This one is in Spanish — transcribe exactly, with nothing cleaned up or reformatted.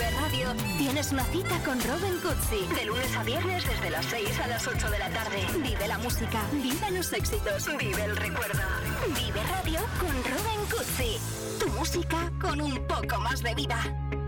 Vive Radio tienes una cita con Robin Cutsi. De lunes a viernes desde las seis a las ocho de la tarde. Vive la música, vive los éxitos, vive el recuerdo. Vive Radio con Robin Cutsi. Tu música con un poco más de vida.